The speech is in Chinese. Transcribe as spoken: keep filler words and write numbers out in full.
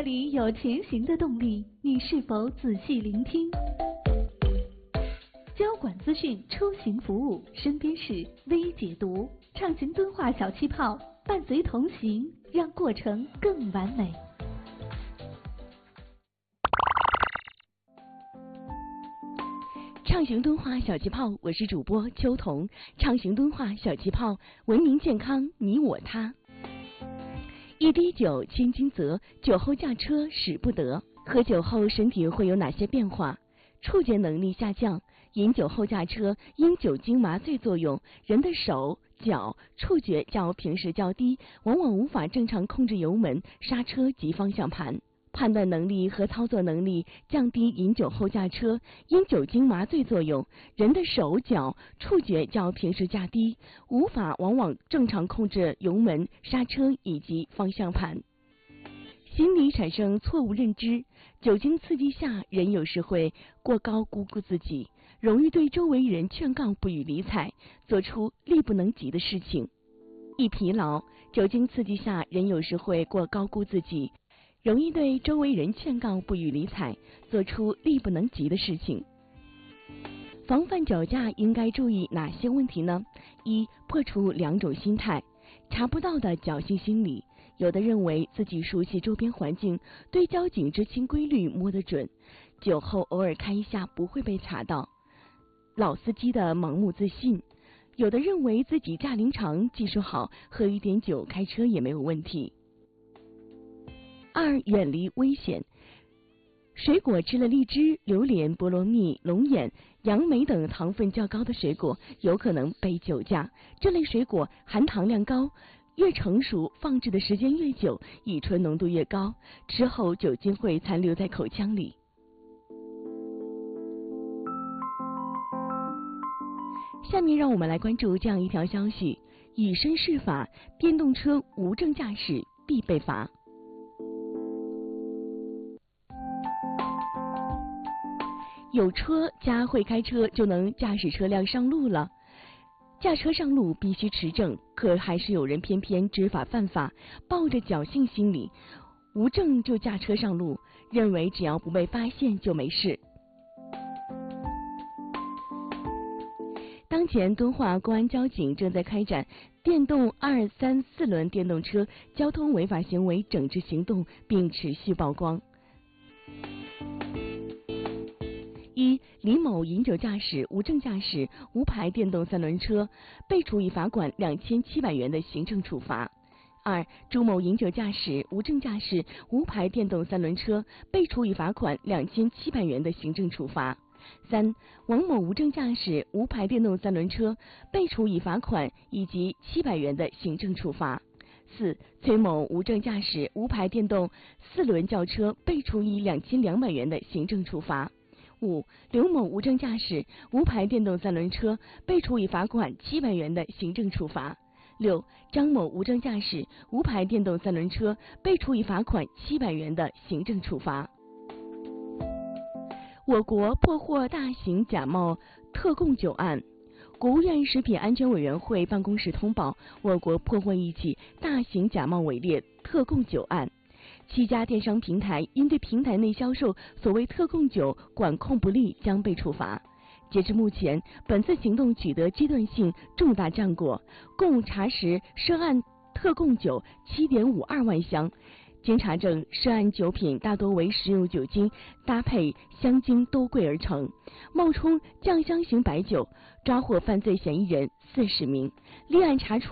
这里有前行的动力，你是否仔细聆听？交管资讯出行服务，身边事微解读，畅行敦化小气泡，伴随同行，让过程更完美。 畅行敦化小气泡，我是主播秋彤。畅行敦化小气泡，文明健康，你我他。一滴酒千金泽，酒后驾车使不得。喝酒后身体会有哪些变化？触觉能力下降。饮酒后驾车，因酒精麻醉作用，人的手、脚触觉较平时较低，往往无法正常控制油门、刹车及方向盘。判断能力和操作能力降低。饮酒后驾车，因酒精麻醉作用，人的手脚触觉较平时较低，无法往往正常控制油门、刹车以及方向盘。心理产生错误认知，酒精刺激下，人有时会过高估估自己，容易对周围人劝告不予理睬，做出力不能及的事情。易疲劳，酒精刺激下，人有时会过高估自己，容易对周围人劝告不予理睬，做出力不能及的事情。防范酒驾应该注意哪些问题呢？一、破除两种心态，查不到的侥幸心理。有的认为自己熟悉周边环境，对交警执勤规律摸得准，酒后偶尔开一下不会被查到，老司机的盲目自信。有的认为自己驾龄长，技术好，喝一点酒开车也没有问题。二、远离危险。水果吃了荔枝、榴莲、菠萝蜜、龙眼、杨梅等糖分较高的水果，有可能被酒驾。这类水果含糖量高，越成熟，放置的时间越久，乙醇浓度越高，吃后酒精会残留在口腔里。下面让我们来关注这样一条消息：以身试法，电动车无证驾驶必被罚。有车加会开车就能驾驶车辆上路了。驾车上路必须持证，可还是有人偏偏知法犯法，抱着侥幸心理，无证就驾车上路，认为只要不被发现就没事。当前敦化公安交警正在开展电动二三四轮电动车交通违法行为整治行动，并持续曝光。一、李某饮酒驾驶、无证驾驶、无牌电动三轮车，被处以罚款两千七百元的行政处罚。二、朱某饮酒驾驶、无证驾驶、无牌电动三轮车，被处以罚款两千七百元的行政处罚。三、王某无证驾驶、无牌电动三轮车，被处以罚款以及七百元的行政处罚。四、崔某无证驾驶、无牌电动四轮轿车，被处以两千两百元的行政处罚。五、刘某无证驾驶、无牌电动三轮车，被处以罚款七百元的行政处罚。六、张某无证驾驶、无牌电动三轮车，被处以罚款七百元的行政处罚。我国破获大型假冒特供酒案。国务院食品安全委员会办公室通报，我国破获一起大型假冒伪劣特供酒案。七家电商平台因对平台内销售所谓特供酒管控不力，将被处罚。截至目前，本次行动取得阶段性重大战果，共查实涉案特供酒 七点五二万箱。经查证，涉案酒品大多为食用酒精搭配香精兜柜而成，冒充酱香型白酒，抓获犯罪嫌疑人四十名。立案查处